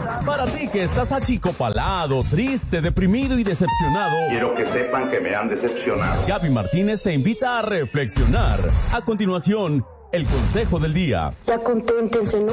Para ti que estás achicopalado, triste, deprimido y decepcionado, quiero que sepan que me han decepcionado. Gaby Martínez te invita a reflexionar. A continuación, el consejo del día. Ya conténtense, ¿no?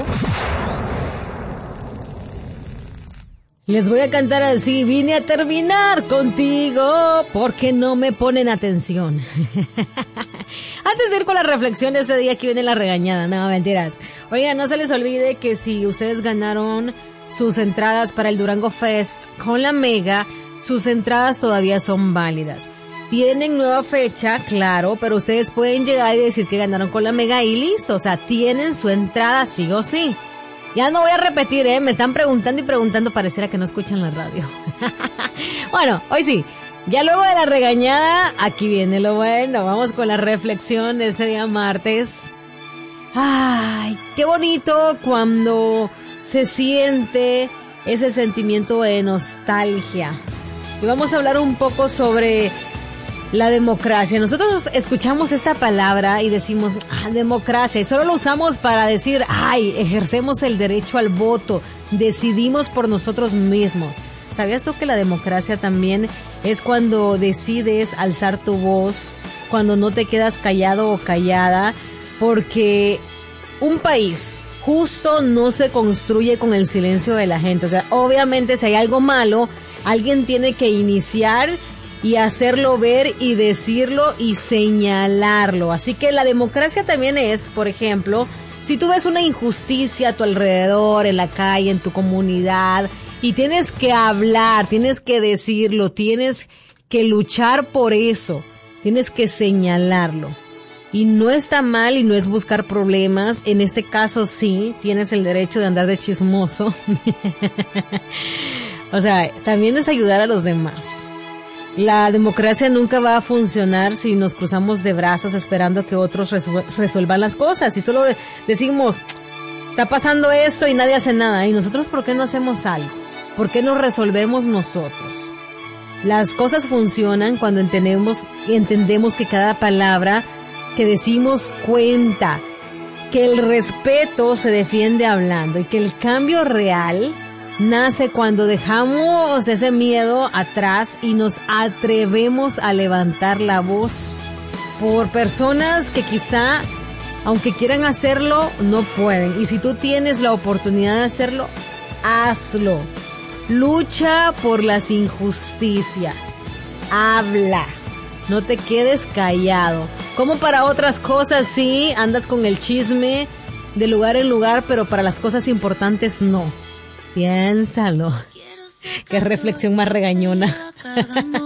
Les voy a cantar así: vine a terminar contigo porque no me ponen atención. Antes de ir con la reflexión ese día, aquí viene la regañada. No, mentiras. Oigan, no se les olvide que si ustedes ganaron sus entradas para el Durango Fest con la Mega, sus entradas todavía son válidas. Tienen nueva fecha, claro, pero ustedes pueden llegar y decir que ganaron con la Mega y listo. O sea, tienen su entrada sí o sí. Ya no voy a repetir, me están preguntando y preguntando, pareciera que no escuchan la radio. Bueno, hoy sí. Ya luego de la regañada, aquí viene lo bueno. Vamos con la reflexión de ese día martes. Ay, qué bonito cuando se siente ese sentimiento de nostalgia. Y vamos a hablar un poco sobre la democracia. Nosotros escuchamos esta palabra y decimos, democracia, y solo lo usamos para decir, ejercemos el derecho al voto, decidimos por nosotros mismos. ¿Sabías tú que la democracia también es cuando decides alzar tu voz, cuando no te quedas callado o callada? Porque un país justo no se construye con el silencio de la gente. O sea, obviamente si hay algo malo, alguien tiene que iniciar y hacerlo ver y decirlo y señalarlo. Así que la democracia también es, por ejemplo, si tú ves una injusticia a tu alrededor, en la calle, en tu comunidad, y tienes que hablar, tienes que decirlo, tienes que luchar por eso, tienes que señalarlo. Y no está mal y no es buscar problemas. En este caso sí, tienes el derecho de andar de chismoso. O sea, también es ayudar a los demás. La democracia nunca va a funcionar si nos cruzamos de brazos esperando que otros resuelvan las cosas. Y solo decimos, está pasando esto y nadie hace nada. ¿Y nosotros por qué no hacemos algo? ¿Por qué no resolvemos nosotros? Las cosas funcionan cuando entendemos que cada palabra que decimos cuenta, que el respeto se defiende hablando y que el cambio real nace cuando dejamos ese miedo atrás y nos atrevemos a levantar la voz por personas que quizá, aunque quieran hacerlo, no pueden. Y si tú tienes la oportunidad de hacerlo, hazlo. Lucha por las injusticias. Habla. No te quedes callado. Como para otras cosas, sí, andas con el chisme de lugar en lugar, pero para las cosas importantes no. Piénsalo. Qué reflexión más regañona.